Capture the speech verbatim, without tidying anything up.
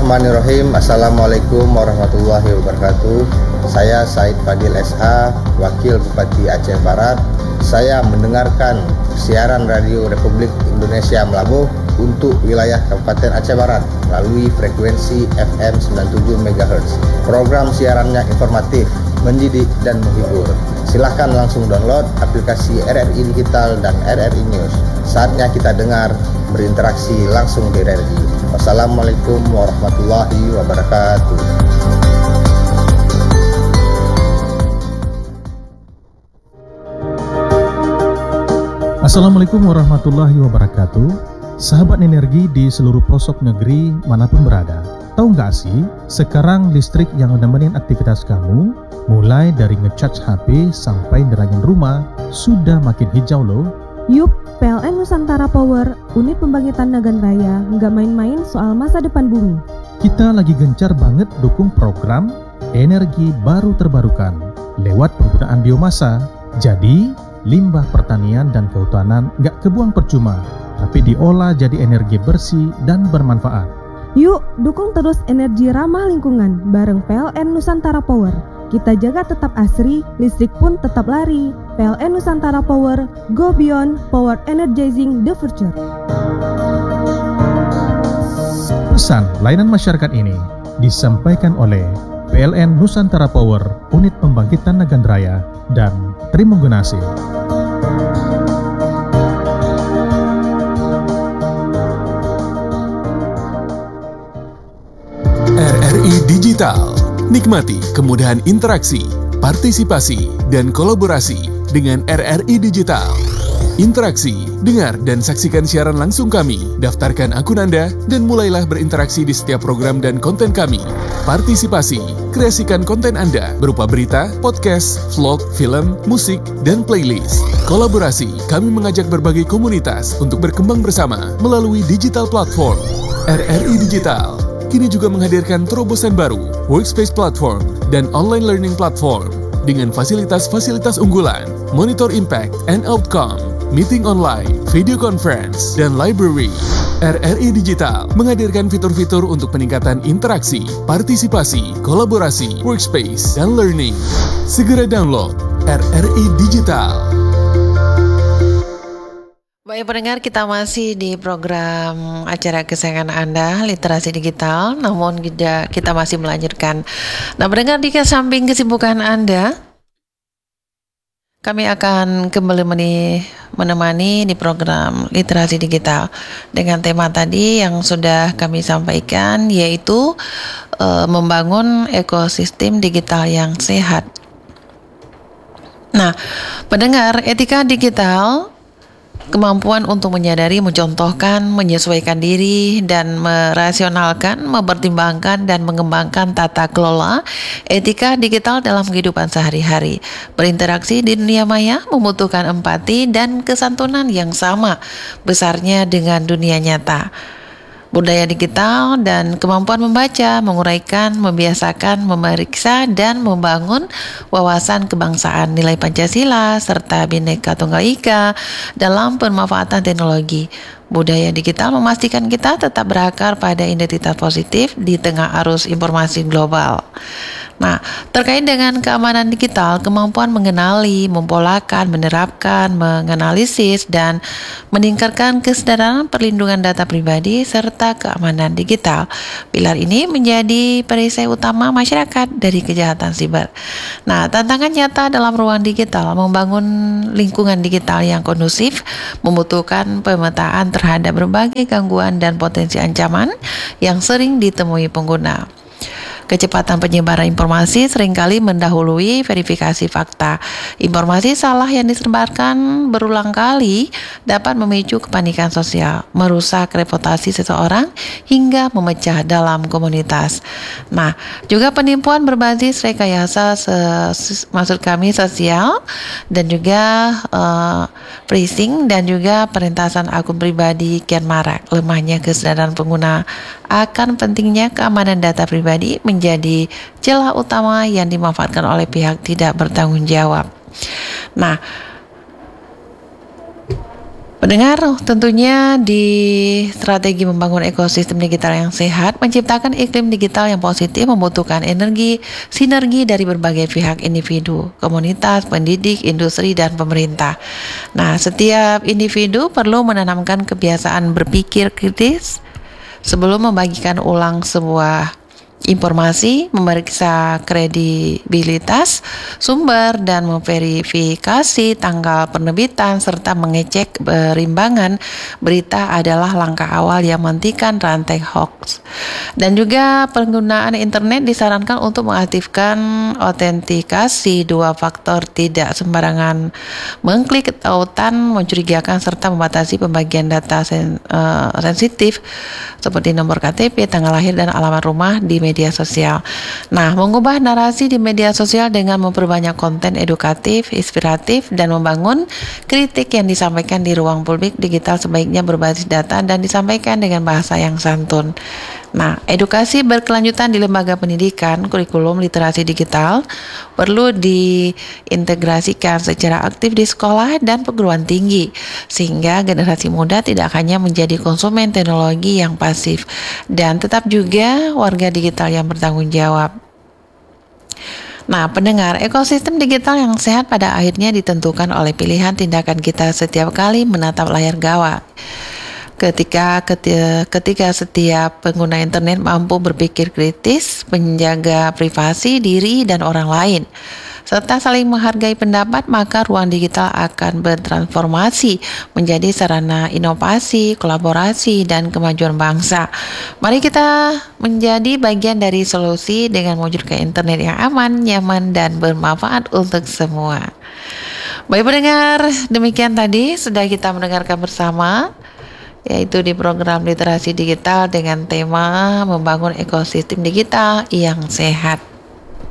Bismillahirrahmanirrahim. Assalamualaikum warahmatullahi wabarakatuh. Saya Said Fadil S H, Wakil Bupati Aceh Barat. Saya mendengarkan siaran Radio Republik Indonesia Melabuh untuk wilayah Kabupaten Aceh Barat melalui frekuensi F M sembilan puluh tujuh megahertz. Program siarannya informatif, mendidik, dan menghibur. Silahkan langsung download aplikasi R R I Digital dan R R I News. Saatnya kita dengar, berinteraksi langsung di R R I. Wassalamualaikum warahmatullahi wabarakatuh. Assalamualaikum warahmatullahi wabarakatuh. Sahabat energi di seluruh pelosok negeri manapun berada. Tahu nggak sih, sekarang listrik yang menemani aktivitas kamu, mulai dari ngecharge H P sampai nerangin rumah, sudah makin hijau loh. Yup, P L N Nusantara Power, unit pembangkitan Nagan Raya, nggak main-main soal masa depan bumi. Kita lagi gencar banget dukung program energi baru terbarukan lewat penggunaan biomasa. Jadi, limbah pertanian dan kehutanan nggak kebuang percuma, tapi diolah jadi energi bersih dan bermanfaat. Yuk, dukung terus energi ramah lingkungan bareng P L N Nusantara Power. Kita jaga tetap asri, listrik pun tetap lari. P L N Nusantara Power, go beyond, power energizing the future. Pesan layanan masyarakat ini disampaikan oleh P L N Nusantara Power, unit pembangkitan Nagan Raya, dan Trimenggunasi. R R I Digital. Nikmati kemudahan interaksi, partisipasi, dan kolaborasi dengan R R I Digital. Interaksi, dengar, dan saksikan siaran langsung kami. Daftarkan akun Anda dan mulailah berinteraksi di setiap program dan konten kami. Partisipasi, kreasikan konten Anda berupa berita, podcast, vlog, film, musik, dan playlist. Kolaborasi, kami mengajak berbagai komunitas untuk berkembang bersama melalui digital platform. R R I Digital kini juga menghadirkan terobosan baru, workspace platform, dan online learning platform dengan fasilitas-fasilitas unggulan, monitor impact and outcome, meeting online, video conference, dan library. R R I Digital menghadirkan fitur-fitur untuk peningkatan interaksi, partisipasi, kolaborasi, workspace, dan learning. Segera download R R I Digital. Baik pendengar, kita masih di program acara kesayangan Anda, Literasi Digital, namun kita, kita masih melanjutkan. Nah pendengar, di samping kesibukan Anda, kami akan kembali menemani di program Literasi Digital dengan tema tadi yang sudah kami sampaikan, yaitu e, membangun ekosistem digital yang sehat. Nah pendengar, etika digital, kemampuan untuk menyadari, mencontohkan, menyesuaikan diri, dan merasionalkan, mempertimbangkan, dan mengembangkan tata kelola etika digital dalam kehidupan sehari-hari. Berinteraksi di dunia maya membutuhkan empati dan kesantunan yang sama besarnya dengan dunia nyata. Budaya digital dan kemampuan membaca, menguraikan, membiasakan, memeriksa, dan membangun wawasan kebangsaan, nilai Pancasila, serta Bhinneka Tunggal Ika dalam pemanfaatan teknologi. Budaya digital memastikan kita tetap berakar pada identitas positif di tengah arus informasi global. Nah, terkait dengan keamanan digital, kemampuan mengenali, mempolakan, menerapkan, menganalisis, dan meningkatkan kesadaran perlindungan data pribadi serta keamanan digital. Pilar ini menjadi perisai utama masyarakat dari kejahatan siber. Nah, tantangan nyata dalam ruang digital membangun lingkungan digital yang kondusif membutuhkan pemetaan terhadap berbagai gangguan dan potensi ancaman yang sering ditemui pengguna. Kecepatan penyebaran informasi seringkali mendahului verifikasi fakta. Informasi salah yang disebarkan berulang kali dapat memicu kepanikan sosial, merusak reputasi seseorang, hingga memecah dalam komunitas. Nah, juga penipuan berbasis rekayasa, se- maksud kami sosial, dan juga uh, phishing, dan juga perentasan akun pribadi kian marak. Lemahnya kesadaran pengguna akan pentingnya keamanan data pribadi menjadi celah utama yang dimanfaatkan oleh pihak tidak bertanggung jawab. Nah, Pendengar, tentunya di strategi membangun ekosistem digital yang sehat, menciptakan iklim digital yang positif membutuhkan energi, sinergi dari berbagai pihak, individu, komunitas, pendidik, industri, dan pemerintah. Nah, setiap individu perlu menanamkan kebiasaan berpikir kritis sebelum membagikan ulang sebuah informasi, memeriksa kredibilitas sumber dan memverifikasi tanggal penerbitan serta mengecek berimbangan berita adalah langkah awal yang menghentikan rantai hoax. Dan juga penggunaan internet disarankan untuk mengaktifkan autentikasi dua faktor, tidak sembarangan mengklik tautan mencurigakan serta membatasi pembagian data sen, uh, sensitif seperti nomor K T P, tanggal lahir, dan alamat rumah di media sosial. Nah, mengubah narasi di media sosial dengan memperbanyak konten edukatif, inspiratif, dan membangun kritik yang disampaikan di ruang publik digital sebaiknya berbasis data dan disampaikan dengan bahasa yang santun. Nah, edukasi berkelanjutan di lembaga pendidikan, kurikulum literasi digital perlu diintegrasikan secara aktif di sekolah dan perguruan tinggi, sehingga generasi muda tidak hanya menjadi konsumen teknologi yang pasif, dan tetap juga warga digital yang bertanggung jawab. Nah, pendengar, ekosistem digital yang sehat pada akhirnya ditentukan oleh pilihan tindakan kita setiap kali menatap layar gawai. Ketika, ketika ketika setiap pengguna internet mampu berpikir kritis, menjaga privasi diri dan orang lain, serta saling menghargai pendapat, maka ruang digital akan bertransformasi menjadi sarana inovasi, kolaborasi, dan kemajuan bangsa. Mari kita menjadi bagian dari solusi dengan mewujudkan internet yang aman, nyaman, dan bermanfaat untuk semua. Baik pendengar, demikian tadi sudah kita mendengarkan bersama, yaitu di program literasi digital dengan tema membangun ekosistem digital yang sehat.